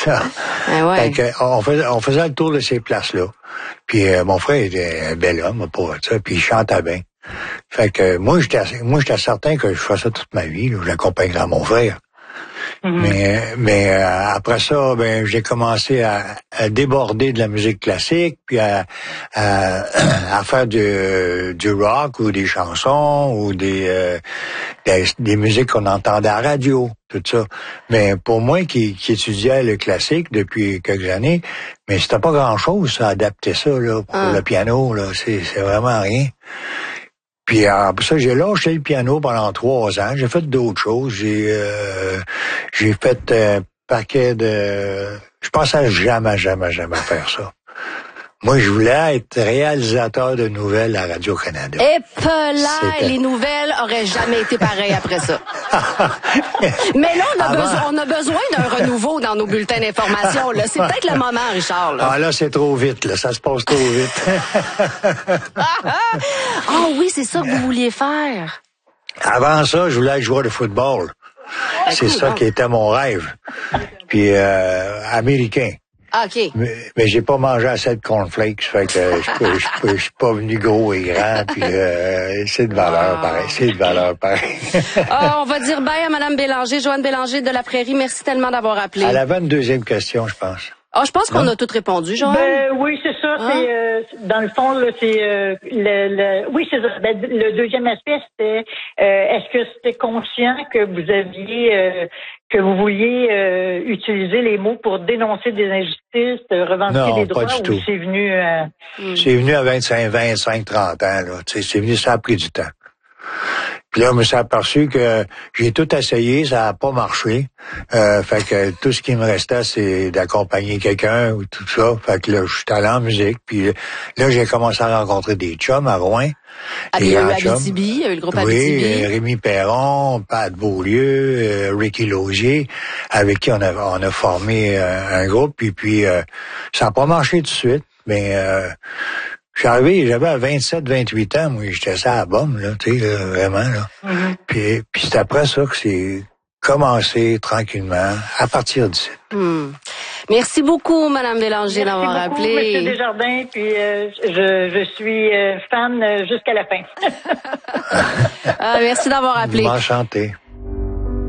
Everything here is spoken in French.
ça. Ouais. Fait que on faisait le tour de ces places-là. Puis mon frère était un bel homme, pour ça, puis il chantait bien. Fait que moi, j'étais certain que je ferais ça toute ma vie, là. J'accompagnerais mon frère. Mais après ça, ben j'ai commencé à déborder de la musique classique, puis à faire du rock ou des chansons ou des musiques qu'on entendait à la radio, tout ça. Mais pour moi qui étudiais le classique depuis quelques années, mais c'était pas grand-chose, ça, adapter ça là pour le piano, là, c'est vraiment rien. Puis après ça, j'ai lâché le piano pendant 3 ans. J'ai fait d'autres choses. J'ai fait un paquet de... Je pensais jamais faire ça. Moi, je voulais être réalisateur de nouvelles à Radio-Canada. Et les nouvelles auraient jamais été pareilles après ça. Mais là, on a besoin d'un renouveau dans nos bulletins d'information. Là, c'est peut-être le moment, Richard. Là. Ah là, c'est trop vite. Là, ça se passe trop vite. Ah oui, c'est ça que vous vouliez faire. Avant ça, je voulais être joueur de football. C'est ça qui était mon rêve. Puis américain. Ah, OK. Mais j'ai pas mangé assez de cornflakes, fait que je suis pas venu gros et grand, puis c'est de valeur pareil, c'est de valeur pareil. On va dire bye à Madame Bélanger, Joanne Bélanger de La Prairie. Merci tellement d'avoir appelé. Elle avait une deuxième question, je pense. Je pense qu'on a tout répondu, Joanne. Oui, c'est ça. C'est dans le fond, là, c'est oui, c'est ça. Le deuxième aspect, c'était est-ce que c'était conscient que vous aviez que vous vouliez utiliser les mots pour dénoncer des injustices, revendiquer des droits, pas du tout. C'est venu C'est venu à 25, 30 ans, là. Tu sais, c'est venu, ça a pris du temps. Puis là, je me suis aperçu que j'ai tout essayé, ça n'a pas marché. Fait que tout ce qui me restait, c'est d'accompagner quelqu'un ou tout ça. Fait que là, je suis allé en musique. Puis là, j'ai commencé à rencontrer des chums à Rouen. Il y a eu Abitibi, il y a eu le groupe Abitibi. Oui, Rémi Perron, Pat Beaulieu, Ricky Lausier, avec qui on a formé un groupe. Puis ça n'a pas marché tout de suite, mais... je suis arrivé, j'avais 27, 28 ans, moi, j'étais ça à bombe, là, tu sais, vraiment, là. Puis c'est après ça que c'est commencé tranquillement, à partir d'ici. Merci beaucoup, Madame Bélanger, d'avoir appelé. Merci beaucoup, M. Desjardins, puis je suis fan jusqu'à la fin. Merci d'avoir appelé. Enchanté.